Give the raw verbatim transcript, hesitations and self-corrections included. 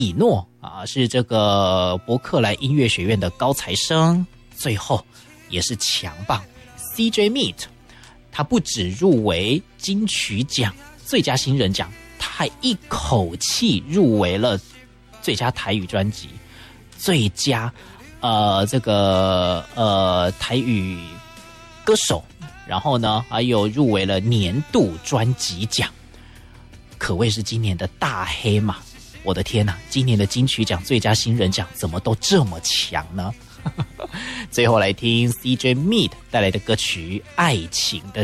以诺啊，是这个伯克莱音乐学院的高材生，最后也是强棒 C J Meat， 他不只入围金曲奖最佳新人奖，他还一口气入围了最佳台语专辑、最佳呃这个呃台语歌手，然后呢还有入围了年度专辑奖，可谓是今年的大黑马。我的天哪，今年的金曲奖最佳新人奖怎么都这么强呢？最后来听 C J Meat 带来的歌曲《爱情的